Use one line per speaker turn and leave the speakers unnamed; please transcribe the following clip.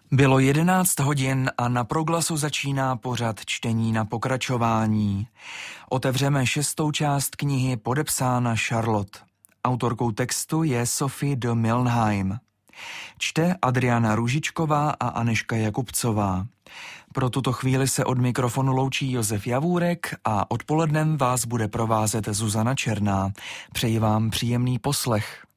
Bylo 11 hodin a na Proglasu začíná pořad čtení na pokračování. Otevřeme 6. část knihy Podepsána Charlotte. Autorkou textu je Sophie de Milnheim. Čte Adriana Růžičková a Anežka Jakubcová. Pro tuto chvíli se od mikrofonu loučí Josef Javůrek a odpolednem vás bude provázet Zuzana Černá. Přeji vám příjemný poslech.